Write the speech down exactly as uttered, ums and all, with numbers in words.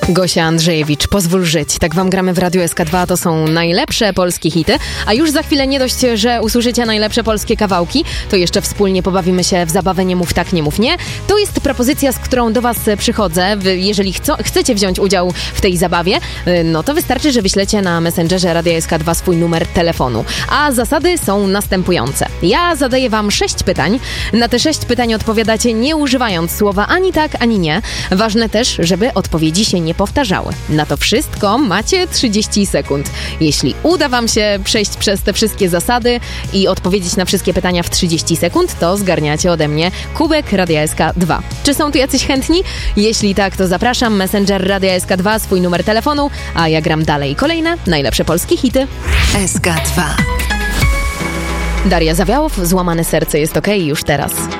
Gosia Andrzejewicz, Pozwól żyć. Tak wam gramy w Radiu S K dwa, to są najlepsze polskie hity. A już za chwilę nie dość, że usłyszycie najlepsze polskie kawałki, to jeszcze wspólnie pobawimy się w zabawę Nie mów tak, nie mów nie. To jest propozycja, z którą do was przychodzę. Wy, jeżeli chcą, chcecie wziąć udział w tej zabawie, no to wystarczy, że wyślecie na Messengerze Radia S K dwa swój numer telefonu. A zasady są następujące. Ja zadaję wam sześć pytań. Na te sześć pytań odpowiadacie nie używając słowa ani tak, ani nie. Ważne też, żeby odpowiedzi się nie powtarzały. Na to wszystko macie trzydzieści sekund. Jeśli uda wam się przejść przez te wszystkie zasady i odpowiedzieć na wszystkie pytania w trzydzieści sekund, to zgarniacie ode mnie kubek Radia S K dwa. Czy są tu jacyś chętni? Jeśli tak, to zapraszam. Messenger Radia S K dwa, swój numer telefonu, a ja gram dalej. Kolejne najlepsze polskie hity. S K dwa. Daria Zawiałow, Złamane serce jest okej już teraz.